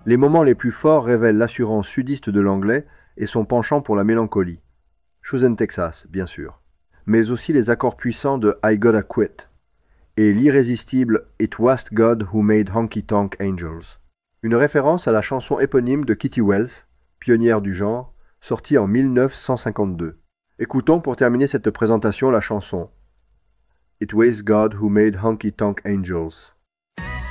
Les moments les plus forts révèlent l'assurance sudiste de l'anglais et son penchant pour la mélancolie. Shoes in Texas, bien sûr. Mais aussi les accords puissants de I Gotta Quit et l'irrésistible It Was God Who Made Honky Tonk Angels. Une référence à la chanson éponyme de Kitty Wells, pionnière du genre, sortie en 1952. Écoutons pour terminer cette présentation la chanson It Was God Who Made Honky Tonk Angels.